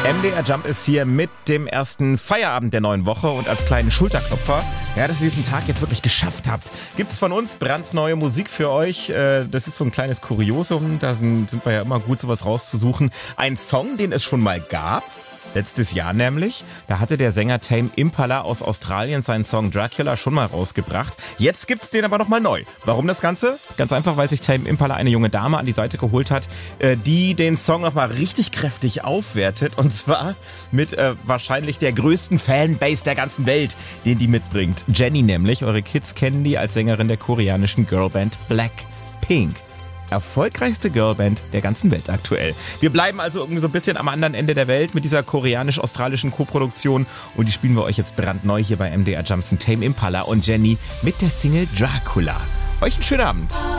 MDR Jump ist hier mit dem ersten Feierabend der neuen Woche und als kleinen Schulterklopfer, ja, dass ihr diesen Tag jetzt wirklich geschafft habt, gibt's von uns brandneue Musik für euch. Das ist so ein kleines Kuriosum, da sind wir ja immer gut, sowas rauszusuchen. Ein Song, den es schon mal gab. Letztes Jahr nämlich, da hatte der Sänger Tame Impala aus Australien seinen Song Dracula schon mal rausgebracht. Jetzt gibt's den aber nochmal neu. Warum das Ganze? Ganz einfach, weil sich Tame Impala eine junge Dame an die Seite geholt hat, die den Song nochmal richtig kräftig aufwertet. Und zwar mit wahrscheinlich der größten Fanbase der ganzen Welt, den die mitbringt. Jennie nämlich, eure Kids kennen die als Sängerin der koreanischen Girlband Blackpink. Erfolgreichste Girlband der ganzen Welt aktuell. Wir bleiben also irgendwie so ein bisschen am anderen Ende der Welt mit dieser koreanisch-australischen Koproduktion und die spielen wir euch jetzt brandneu hier bei MDR Jumps. Tame Impala und Jennie mit der Single Dracula. Euch einen schönen Abend.